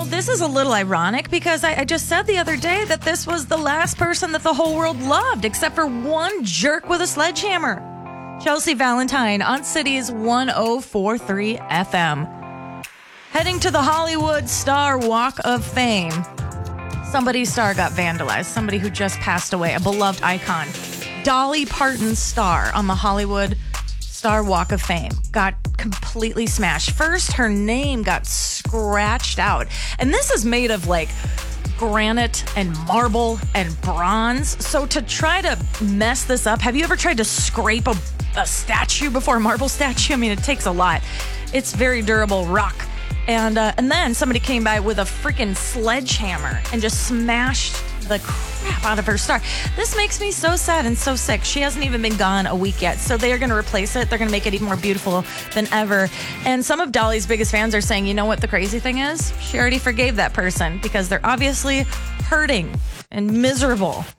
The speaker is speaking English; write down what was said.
this is a little ironic because I just said the other day that this was the last person that the whole world loved, except for one jerk with a sledgehammer. Chelsea Valentine on City's 1043 FM. Heading to the Hollywood Star Walk of Fame. Somebody's star got vandalized. Somebody who just passed away, a beloved icon. Dolly Parton's star on the Hollywood Star Walk of Fame got completely smashed. First, her name got scratched out. And this is made of like granite and marble and bronze. So to try to mess this up, have you ever tried to scrape a statue before, a marble statue? I mean, it takes a lot. It's very durable rock. And then somebody came by with a freaking sledgehammer and just smashed the crap out of her star. This makes me so sad and so sick. She hasn't even been gone a week yet, so they are going to replace it. They're going to make it even more beautiful than ever. And some of Dolly's biggest fans are saying, you know what the crazy thing is? She already forgave that person because they're obviously hurting and miserable